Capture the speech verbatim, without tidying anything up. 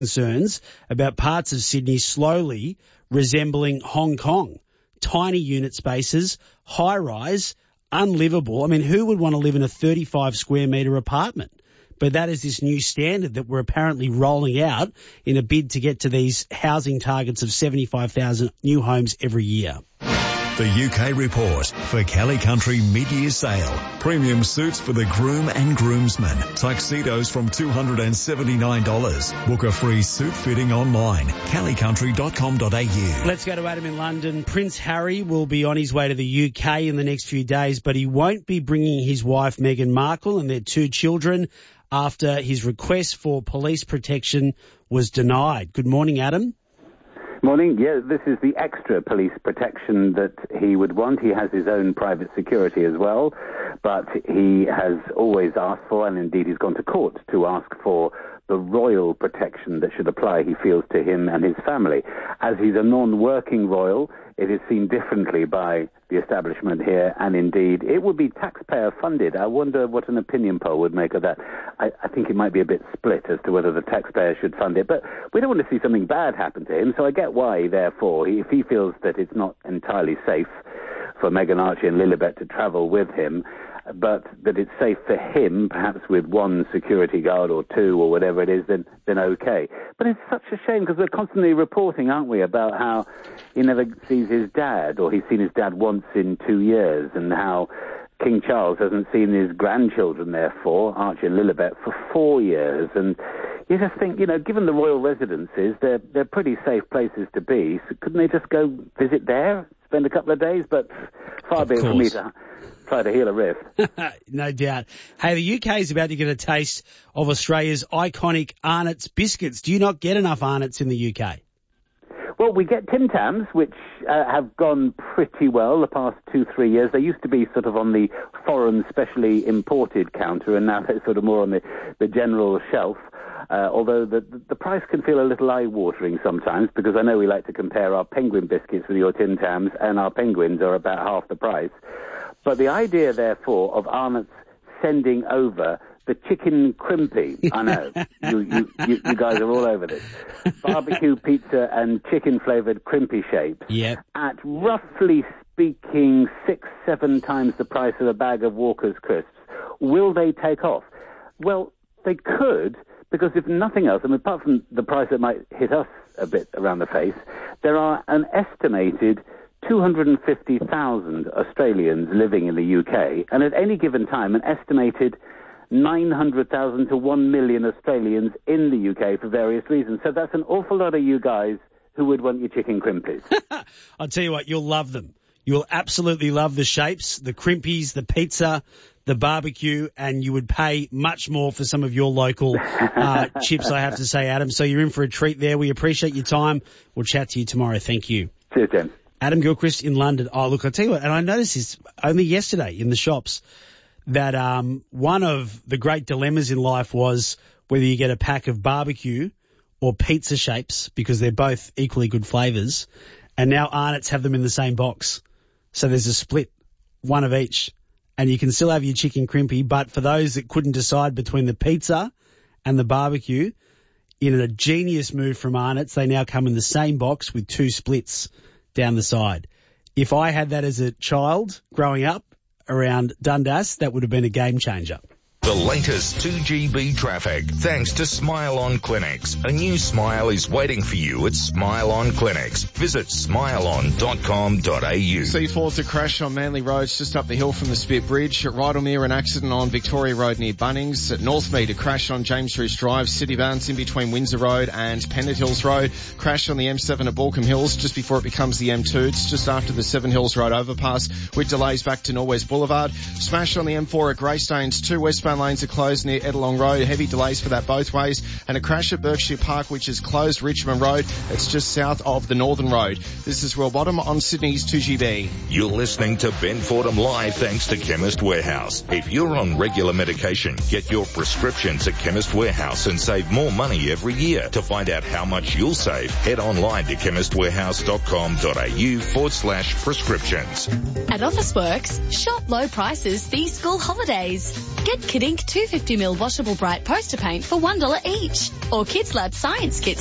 concerns about parts of Sydney slowly resembling Hong Kong. Tiny unit spaces, high-rise, unlivable. I mean, who would want to live in a thirty-five square metre apartment? But that is this new standard that we're apparently rolling out in a bid to get to these housing targets of seventy-five thousand new homes every year. The U K Report for Kelly Country mid-year sale. Premium suits for the groom and groomsmen. Tuxedos from two hundred seventy-nine dollars. Book a free suit fitting online. kelly country dot com dot a u. Let's go to Adam in London. Prince Harry will be on his way to the U K in the next few days, but he won't be bringing his wife Meghan Markle and their two children after his request for police protection was denied. Good morning, Adam. Morning. Yeah, this is the extra police protection that he would want. He has his own private security as well, but he has always asked for, and indeed he's gone to court to ask for, the royal protection that should apply, he feels, to him and his family. As he's a non-working royal, it is seen differently by the establishment here, and indeed it would be taxpayer funded. I wonder what an opinion poll would make of that. I, I think it might be a bit split as to whether the taxpayer should fund it, but we don't want to see something bad happen to him, so I get why, therefore, if he feels that it's not entirely safe for Meghan, Archie and Lilibet to travel with him, but that it's safe for him, perhaps with one security guard or two or whatever it is, then then okay. But it's such a shame because we're constantly reporting, aren't we, about how he never sees his dad, or he's seen his dad once in two years, and how King Charles hasn't seen his grandchildren, therefore, Archie and Lilibet, for four years. And you just think, you know, given the royal residences, they're, they're pretty safe places to be. So couldn't they just go visit there, spend a couple of days? But far be it from me to try to heal a rift. No doubt. Hey, the U K is about to get a taste of Australia's iconic Arnott's biscuits. Do you not get enough Arnott's in the U K? Well, we get Tim Tams, which uh, have gone pretty well the past two, three years. They used to be sort of on the foreign, specially imported counter, and now they're sort of more on the, the general shelf. Uh, although the, the price can feel a little eye-watering sometimes, because I know we like to compare our penguin biscuits with your Tim Tams, and our penguins are about half the price. But the idea, therefore, of Arnott's sending over the chicken crimpy, I know, you, you, you, you guys are all over this, barbecue pizza and chicken-flavoured crimpy shapes, yep, at roughly speaking six, seven times the price of a bag of Walker's crisps, will they take off? Well, they could, because if nothing else, I mean, apart from the price that might hit us a bit around the face, there are an estimated two hundred fifty thousand Australians living in the U K, and at any given time, an estimated nine hundred thousand to one million Australians in the U K for various reasons. So that's an awful lot of you guys who would want your chicken crimpies. I'll tell you what, you'll love them. You'll absolutely love the shapes, the crimpies, the pizza, the barbecue, and you would pay much more for some of your local uh, chips, I have to say, Adam. So you're in for a treat there. We appreciate your time. We'll chat to you tomorrow. Thank you. Cheers, James. Adam Gilchrist in London. Oh, look, I'll tell you what, and I noticed this only yesterday in the shops, that um, one of the great dilemmas in life was whether you get a pack of barbecue or pizza shapes, because they're both equally good flavours, and now Arnott's have them in the same box. So there's a split, one of each, and you can still have your chicken crimpy, but for those that couldn't decide between the pizza and the barbecue, in a genius move from Arnott's, they now come in the same box with two splits down the side. If I had that as a child growing up around Dundas, that would have been a game changer. The latest two G B traffic, thanks to Smile On Clinics. A new smile is waiting for you at Smile On Clinics. Visit smile on dot com dot a u. C four's a crash on Manly Road, just up the hill from the Spit Bridge. At Rydalmere, an accident on Victoria Road near Bunnings. At Northmead, a crash on James Roos Drive. City bounce in between Windsor Road and Pennant Hills Road. Crash on the M seven at Balcombe Hills just before it becomes the M two. It's just after the Seven Hills Road overpass with delays back to Norwest Boulevard. Smash on the M four at Greystanes. Two westbound lanes are closed near Edelong Road. Heavy delays for that both ways. And a crash at Berkshire Park, which is closed Richmond Road. It's just south of the Northern Road. This is Will Bottom on Sydney's two G B. You're listening to Ben Fordham Live thanks to Chemist Warehouse. If you're on regular medication, get your prescriptions at Chemist Warehouse and save more money every year. To find out how much you'll save, head online to chemist warehouse dot com dot a u forward slash prescriptions. At Officeworks, shop low prices these school holidays. Get Liquid Ink two hundred fifty milliliter washable bright poster paint for one dollar each. Or Kids Lab Science Kits